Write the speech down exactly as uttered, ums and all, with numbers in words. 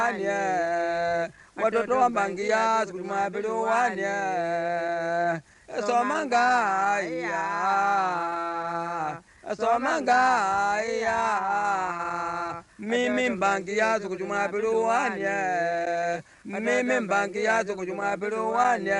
watoto wa Mbangia sukuma biluwania somanga ya somanga ya mimi Mbangia sukuma biluwania mimi Mbangia sukuma biluwania